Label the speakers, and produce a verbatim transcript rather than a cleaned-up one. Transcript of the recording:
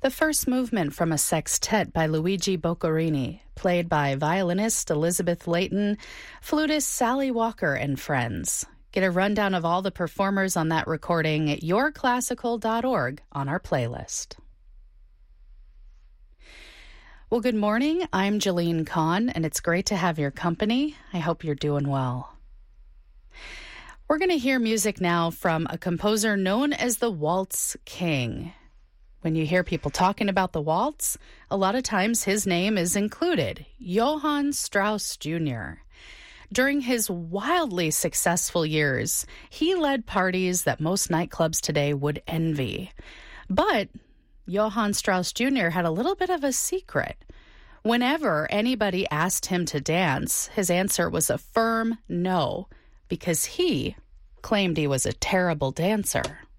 Speaker 1: The first movement from a sextet by Luigi Boccherini, played by violinist Elizabeth Layton, flutist Sally Walker, and friends. Get a rundown of all the performers on that recording at your classical dot org on our playlist. Well, good morning. I'm Jolene Kahn, and it's great to have your company. I hope you're doing well. We're going to hear music now from a composer known as the Waltz King. When you hear people talking about the waltz, a lot of times his name is included, Johann Strauss Junior During his wildly successful years, he led parties that most nightclubs today would envy. But Johann Strauss Junior had a little bit of a secret. Whenever anybody asked him to dance, his answer was a firm no, because he claimed he was a terrible dancer.